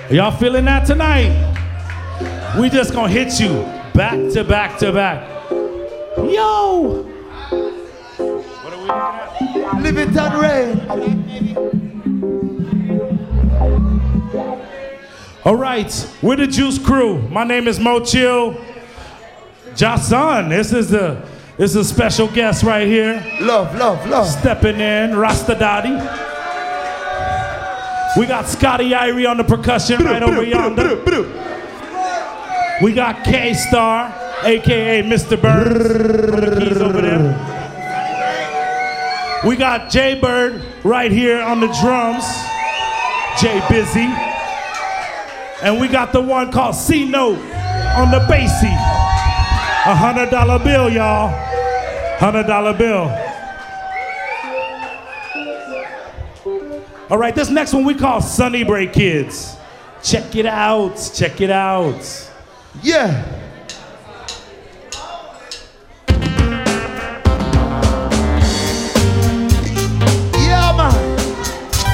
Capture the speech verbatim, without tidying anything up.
Y'all feeling that tonight? We just gonna hit you back to back to back. Yo! What are we looking at? Live it and rain. All right, we're the Juice Crew. My name is Mo Chill. Jason, this is the this is a special guest right here. Love, love, love. Stepping in, Rasta Daddy. We got Scotty Irie on the percussion right over yonder. We got K-Star, A K A Mister Burns, on the keys over there. We got Jay Bird right here on the drums, Jay Busy. And we got the one called C-Note on the bassy. A hundred dollar bill, y'all. Hundred dollar bill. All right, this next one we call Sunny Break Kids. Check it out, check it out. Yeah.